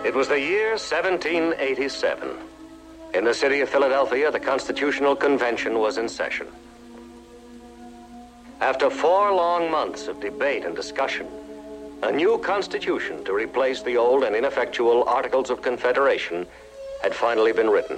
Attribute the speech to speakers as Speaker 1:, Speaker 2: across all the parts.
Speaker 1: It was the year 1787. In the city of Philadelphia, the Constitutional Convention was in session. After 4 long months of debate and discussion, a new constitution to replace the old and ineffectual Articles of Confederation had finally been written.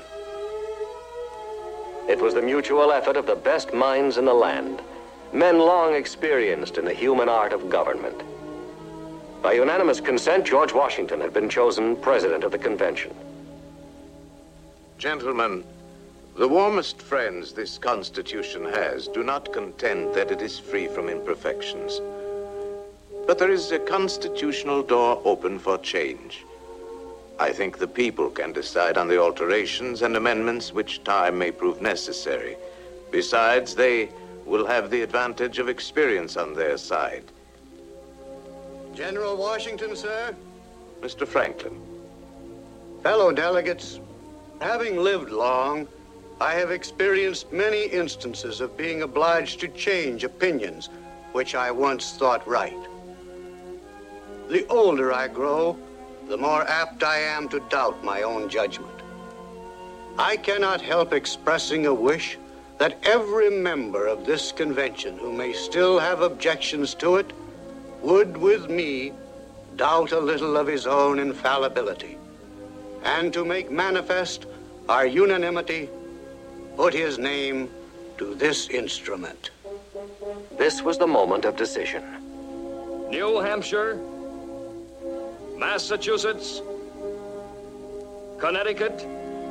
Speaker 1: It was the mutual effort of the best minds in the land, men long experienced in the human art of government. By unanimous consent, George Washington had been chosen president of the convention.
Speaker 2: Gentlemen, the warmest friends this Constitution has do not contend that it is free from imperfections. But there is a constitutional door open for change. I think the people can decide on the alterations and amendments which time may prove necessary. Besides, they will have the advantage of experience on their side.
Speaker 3: General Washington, sir.
Speaker 2: Mr. Franklin.
Speaker 3: Fellow delegates, having lived long, I have experienced many instances of being obliged to change opinions which I once thought right. The older I grow, the more apt I am to doubt my own judgment. I cannot help expressing a wish that every member of this convention who may still have objections to it would, with me, doubt a little of his own infallibility, and to make manifest our unanimity, put his name to this instrument.
Speaker 1: This was the moment of decision.
Speaker 4: New Hampshire, Massachusetts, Connecticut,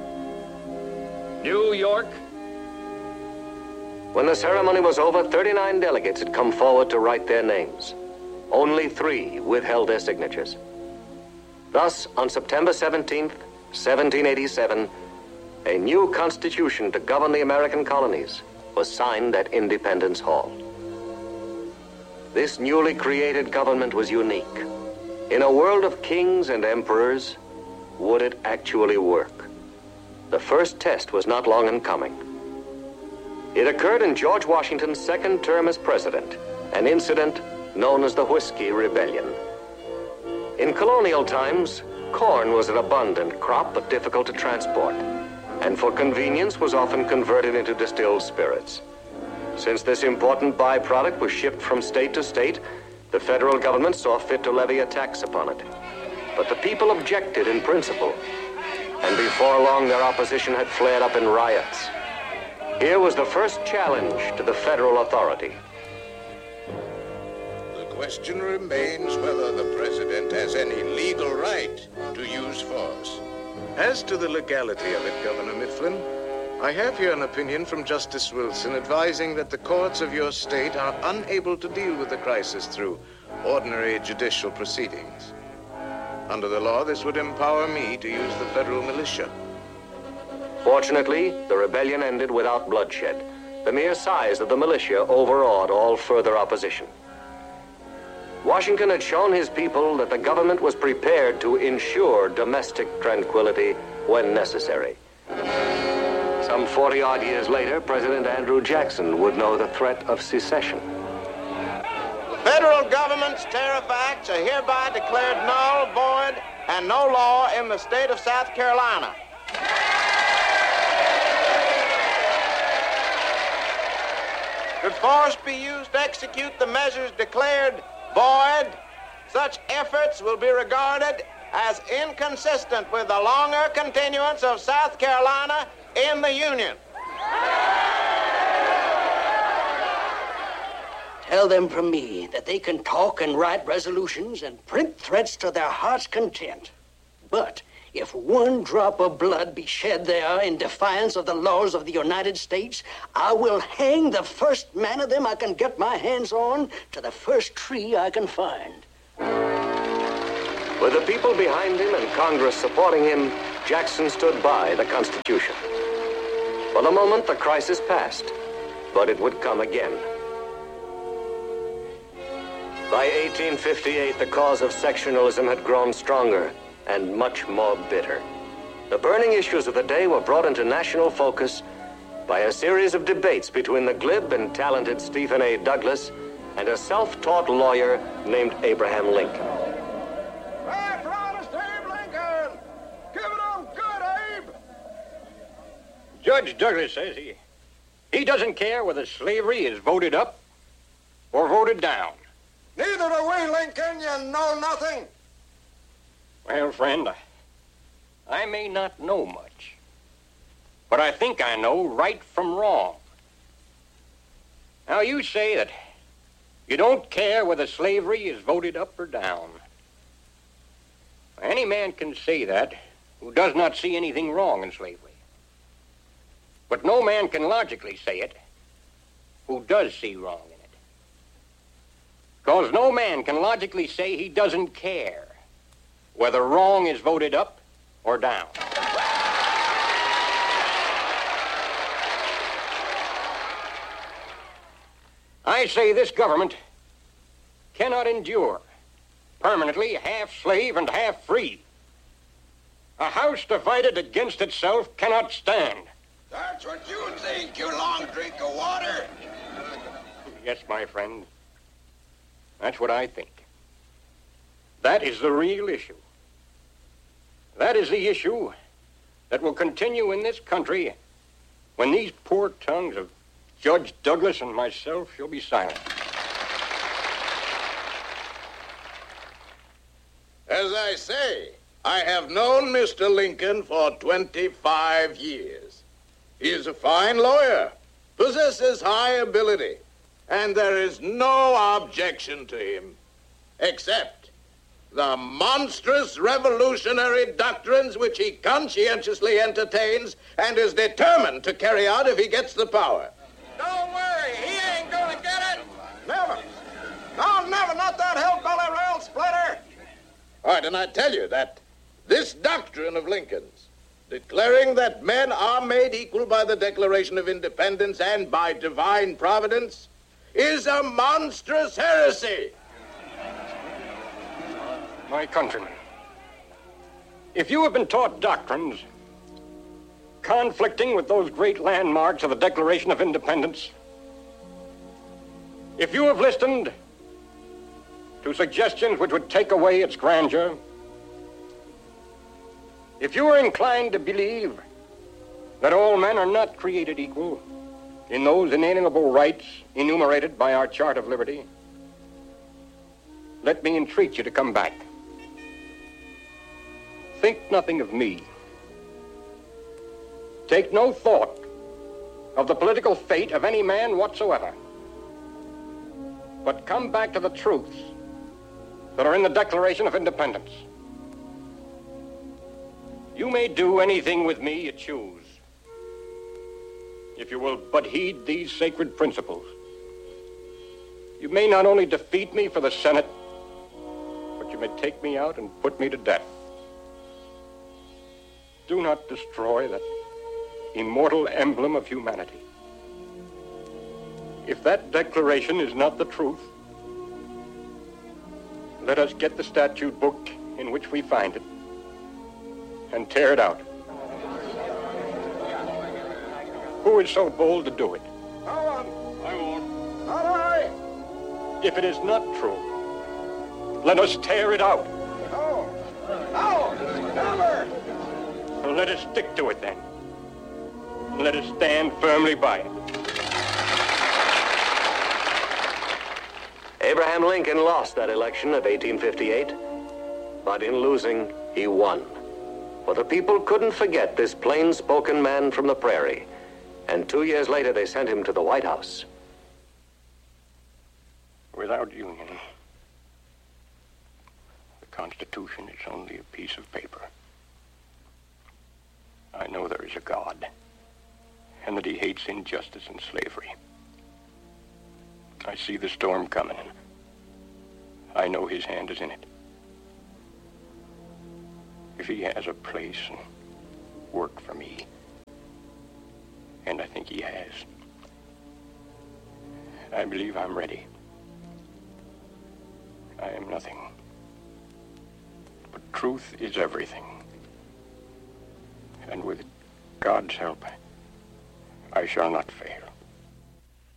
Speaker 4: New York.
Speaker 1: When the ceremony was over, 39 delegates had come forward to write their names. Only 3 withheld their signatures. Thus, on September 17th, 1787, a new constitution to govern the American colonies was signed at Independence Hall. This newly created government was unique. In a world of kings and emperors, would it actually work? The first test was not long in coming. It occurred in George Washington's second term as president, an incident known as the Whiskey Rebellion. In colonial times, corn was an abundant crop but difficult to transport, and for convenience was often converted into distilled spirits. Since this important byproduct was shipped from state to state, the federal government saw fit to levy a tax upon it. But the people objected in principle, and before long their opposition had flared up in riots. Here was the first challenge to the federal authority.
Speaker 2: The question remains whether the president has any legal right to use force. As to the legality of it, Governor Mifflin, I have here an opinion from Justice Wilson advising that the courts of your state are unable to deal with the crisis through ordinary judicial proceedings. Under the law, this would empower me to use the federal militia.
Speaker 1: Fortunately, the rebellion ended without bloodshed. The mere size of the militia overawed all further opposition. Washington had shown his people that the government was prepared to ensure domestic tranquility when necessary. Some 40-odd years later, President Andrew Jackson would know the threat of secession.
Speaker 5: The federal government's tariff acts are hereby declared null, void, and no law in the state of South Carolina. Should force be used to execute the measures declared void, such efforts will be regarded as inconsistent with the longer continuance of South Carolina in the Union.
Speaker 6: Tell them from me that they can talk and write resolutions and print threats to their heart's content. But if one drop of blood be shed there in defiance of the laws of the United States, I will hang the first man of them I can get my hands on to the first tree I can find.
Speaker 1: With the people behind him and Congress supporting him, Jackson stood by the Constitution. For the moment, the crisis passed, but it would come again. By 1858, the cause of sectionalism had grown stronger and much more bitter. The burning issues of the day were brought into national focus by a series of debates between the glib and talented Stephen A. Douglas and a self-taught lawyer named Abraham Lincoln.
Speaker 5: Right, Protest Abe Lincoln!
Speaker 7: Judge Douglas says he doesn't care whether slavery is voted up or voted down.
Speaker 5: Neither do we, Lincoln. You know nothing.
Speaker 7: Well, friend, I may not know much, but I think I know right from wrong. Now, you say that you don't care whether slavery is voted up or down. Any man can say that who does not see anything wrong in slavery. But no man can logically say it who does see wrong in it. Because no man can logically say he doesn't care whether wrong is voted up or down. I say this government cannot endure permanently half slave and half free. A house divided against itself cannot stand.
Speaker 5: That's what you think, you long drink of water.
Speaker 7: Yes, my friend. That's what I think. That is the real issue. That is the issue that will continue in this country when these poor tongues of Judge Douglas and myself shall be silent.
Speaker 2: As I say, I have known Mr. Lincoln for 25 years. He is a fine lawyer, possesses high ability, and there is no objection to him, except the monstrous revolutionary doctrines which he conscientiously entertains and is determined to carry out if he gets the power.
Speaker 5: Don't worry, he ain't gonna get it. Never. No, never, not that hillbilly rail splitter.
Speaker 2: All right, and I tell you that this doctrine of Lincoln's, declaring that men are made equal by the Declaration of Independence and by divine providence, is a monstrous heresy.
Speaker 7: My countrymen, if you have been taught doctrines conflicting with those great landmarks of the Declaration of Independence, if you have listened to suggestions which would take away its grandeur, if you are inclined to believe that all men are not created equal in those inalienable rights enumerated by our Charter of Liberty, let me entreat you to come back. Think nothing of me. Take no thought of the political fate of any man whatsoever. But come back to the truths that are in the Declaration of Independence. You may do anything with me you choose, if you will but heed these sacred principles. You may not only defeat me for the Senate, but you may take me out and put me to death. Do not destroy that immortal emblem of humanity. If that declaration is not the truth, let us get the statute book in which we find it and tear it out. Who is so bold to do it?
Speaker 5: No one. I won't. Not I.
Speaker 7: If it is not true, let us tear it out.
Speaker 5: No. No. Never.
Speaker 7: Let us stick to it then. Let us stand firmly by it.
Speaker 1: Abraham Lincoln lost that election of 1858, but in losing, he won. For the people couldn't forget this plain-spoken man from the prairie, and 2 years later they sent him to the White House.
Speaker 7: Without union, the Constitution is only a piece of paper. I know there is a God, and that he hates injustice and slavery. I see the storm coming, and I know his hand is in it. If he has a place and work for me, and I think he has, I believe I'm ready. I am nothing, but truth is everything. And with God's help, I shall not fail.